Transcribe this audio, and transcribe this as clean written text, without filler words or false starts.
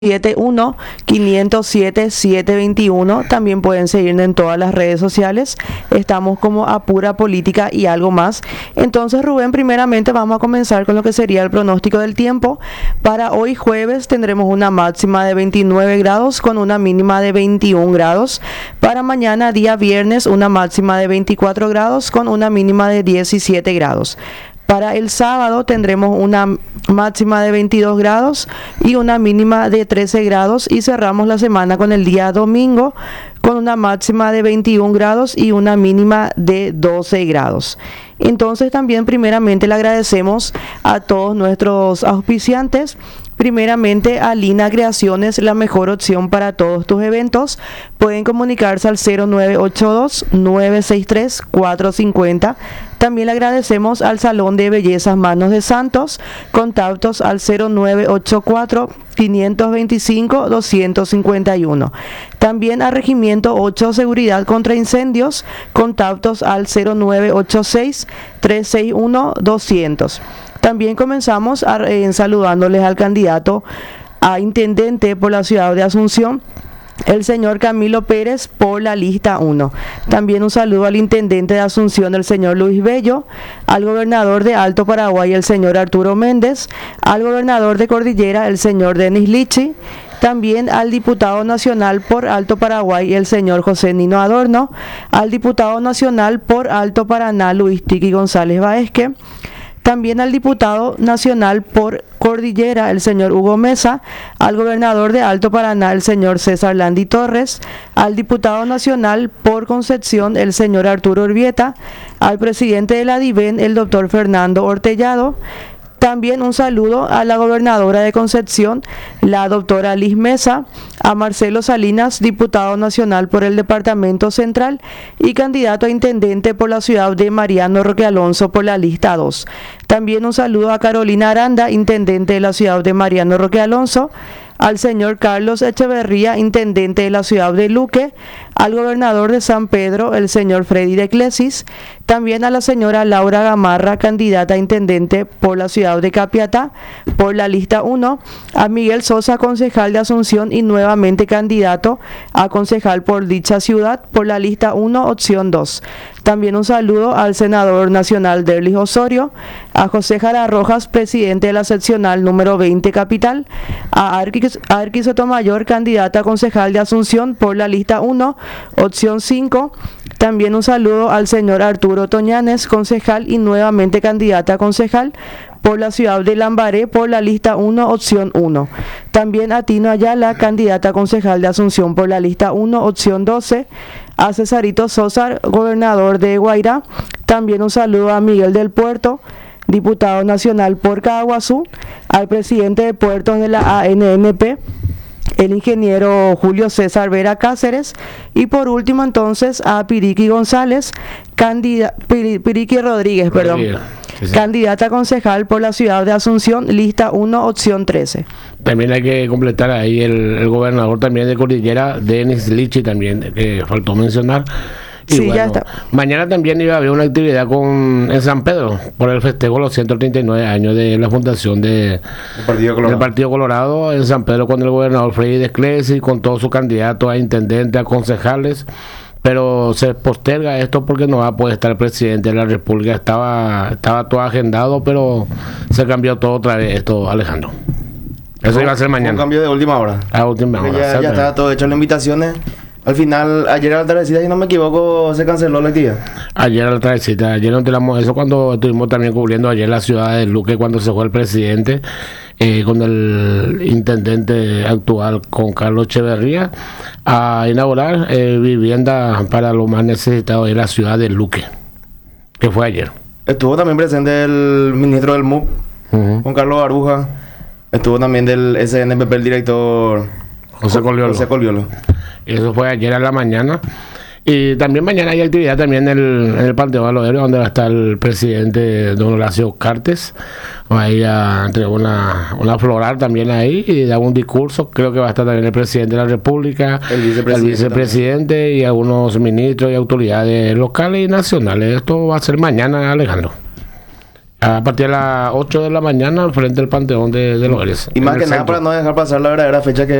71-507-721. También pueden seguirnos en todas las redes sociales. Estamos como Apura Política y algo más. Entonces, Rubén, primeramente vamos a comenzar con lo que sería el pronóstico del tiempo. Para hoy jueves tendremos una máxima de 29 grados con una mínima de 21 grados. Para mañana, día viernes, una máxima de 24 grados con una mínima de 17 grados. Para el sábado tendremos una máxima de 22 grados y una mínima de 13 grados y cerramos la semana con el día domingo con una máxima de 21 grados y una mínima de 12 grados. Entonces también primeramente le agradecemos a todos nuestros auspiciantes. Primeramente a Lina Creaciones, la mejor opción para todos tus eventos. Pueden comunicarse al 0982-963-450. También le agradecemos al Salón de Bellezas Manos de Santos. Contactos al 0984-525-251. También a Regimiento 8 Seguridad contra Incendios. Contactos al 0986-361-200. También comenzamos saludándoles al candidato a intendente por la ciudad de Asunción, el señor Camilo Pérez, por la lista 1. También un saludo al intendente de Asunción, el señor Luis Bello, al gobernador de Alto Paraguay, el señor Arturo Méndez, al gobernador de Cordillera, el señor Denis Lichi, también al diputado nacional por Alto Paraguay, el señor José Nino Adorno, al diputado nacional por Alto Paraná, Luis Tiki González Baezque, también al diputado nacional por Cordillera, el señor Hugo Mesa, al gobernador de Alto Paraná, el señor César Landi Torres, al diputado nacional por Concepción, el señor Arturo Urbieta, al presidente de la DIVEN, el doctor Fernando Ortellado. También un saludo a la gobernadora de Concepción, la doctora Liz Mesa, a Marcelo Salinas, diputado nacional por el Departamento Central y candidato a intendente por la ciudad de Mariano Roque Alonso por la lista 2. También un saludo a Carolina Aranda, intendente de la ciudad de Mariano Roque Alonso, al señor Carlos Echeverría, intendente de la ciudad de Luque, al gobernador de San Pedro, el señor Freddy de Clesis, también a la señora Laura Gamarra, candidata a intendente por la ciudad de Capiatá, por la lista 1, a Miguel Sosa, concejal de Asunción y nuevamente candidato a concejal por dicha ciudad, por la lista 1, opción 2. También un saludo al senador nacional Derlis Osorio, a José Jara Rojas, presidente de la seccional número 20 Capital, a Arqui Sotomayor, candidata a concejal de Asunción por la lista 1, opción 5. También un saludo al señor Arturo Toñanes, concejal y nuevamente candidata a concejal por la ciudad de Lambaré por la lista 1, opción 1. También a Tino Ayala, candidata a concejal de Asunción por la lista 1, opción 12. A Cesarito Sosa, gobernador de Guairá. También un saludo a Miguel del Puerto, diputado nacional por Caguazú, al presidente de puertos de la ANMP, el ingeniero Julio César Vera Cáceres, y por último entonces a Piriqui González, Piriqui Rodríguez, sí. Candidata a concejal por la ciudad de Asunción, lista 1, opción 13. También hay que completar ahí el gobernador también de Cordillera, Denis Lichi, también, que faltó mencionar. Y sí, bueno, ya está. Mañana también iba a haber una actividad en San Pedro por el festejo de los 139 años de la fundación del Partido Colorado en San Pedro, con el gobernador Freddy Desclesi, con todos sus candidatos a intendente, a concejales, pero se posterga esto porque no va a poder estar el presidente de la República. Estaba todo agendado, pero se cambió todo otra vez esto, Alejandro. Eso iba a ser mañana. Un cambio de última hora. A última hora. Ya estaba todo hecho, las invitaciones. Al final, ayer a la tardecita, si no me equivoco, se canceló la actividad. Ayer a la tardecita, ayer no tenemos eso cuando estuvimos también cubriendo ayer la ciudad de Luque, cuando se fue el presidente, con el intendente actual, con Carlos Echeverría, a inaugurar vivienda para los más necesitados de la ciudad de Luque, que fue ayer. Estuvo también presente el ministro del MUP, con Carlos Aruja. Estuvo también del SNPP el director José Coliolo. Eso fue ayer a la mañana. Y también mañana hay actividad también en el Panteón de los Héroes, donde va a estar el presidente don Horacio Cartes. Va a ir a entregar una floral también ahí y dar un discurso. Creo que va a estar también el presidente de la República, el vicepresidente y algunos ministros y autoridades locales y nacionales. Esto va a ser mañana, Alejandro. A partir de las 8 de la mañana, frente al Panteón de Lores. Y más que nada para no dejar pasar la verdadera fecha que